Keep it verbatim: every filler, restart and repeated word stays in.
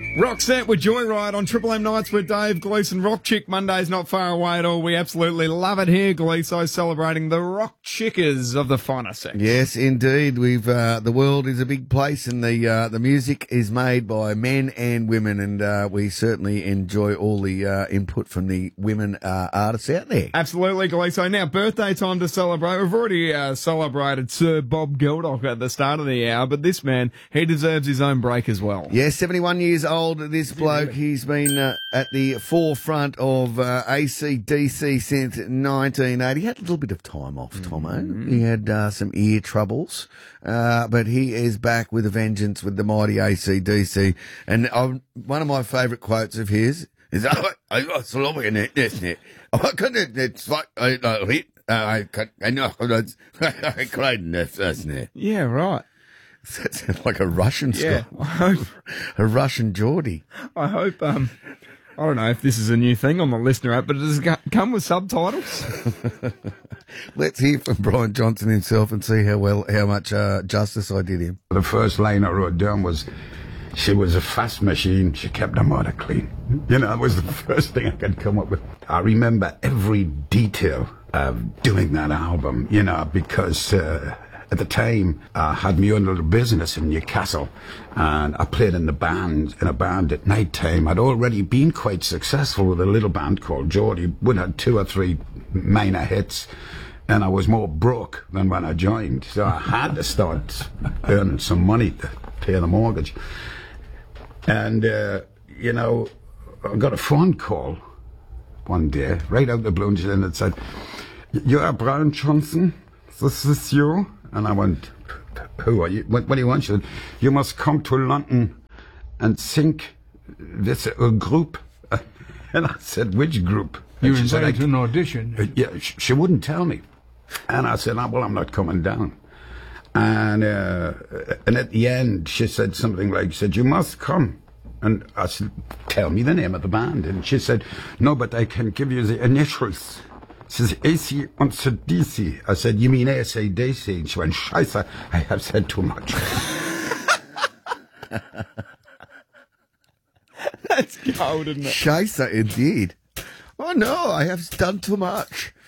Roxette with Joyride on Triple M Nights with Dave Gleeson. Rock Chick Monday's not far away at all. We absolutely love it here, Gleeso, celebrating the rock chickers of the finer sex. Yes, indeed. We've uh, the world is a big place, and the uh, the music is made by men and women, and uh, we certainly enjoy all the uh, input from the women uh, artists out there. Absolutely, Gleeso. Now, birthday time to celebrate. We've already uh, celebrated Sir Bob Geldof at the start of the hour, but this man, he deserves his own break as well. Yeah, seventy-one years old. This bloke, he's been uh, at the forefront of uh, A C D C since nineteen eighty. He had a little bit of time off, Tomo. Mm-hmm. He had uh, some ear troubles, uh, but he is back with a vengeance with the mighty A C D C. And um, one of my favourite quotes of his is, "I I got in it, isn't it? I couldn't. It's like I hit. I I know. I cried in this, isn't it?" Yeah, right. That sounds like a Russian yeah, school. I hope, a Russian Geordie. I hope, um, I don't know if this is a new thing on the listener app, but does it come with subtitles? Let's hear from Brian Johnson himself and see how well, how much uh, justice I did him. The first line I wrote down was, "She was a fast machine, she kept her motor clean." You know, that was the first thing I could come up with. I remember every detail of doing that album, you know, because... Uh, At the time, I had my own little business in Newcastle, and I played in the band, in a band at night time. I'd already been quite successful with a little band called Geordie. We'd had two or three minor hits, and I was more broke than when I joined. So I had to start earning some money to pay the mortgage. And, uh, you know, I got a phone call one day, right out of the blue, and it said, "You're Brian Johnson? This is you?" And I went, "Who are you? What, what do you want?" She said, "You must come to London and sing with a group." And I said, "Which group?" You were invited to an audition. Uh, yeah, she, she wouldn't tell me. And I said, oh, "Well, I'm not coming down." And uh, and at the end, she said something like, she said, "You must come." And I said, "Tell me the name of the band." And she said, "No, but I can give you the initials." She says, A C und D C. I said, "You mean A C D C?" And she went, "Scheiße, I have said too much." That's gold, isn't it? Scheiße, indeed. Oh, no, I have done too much.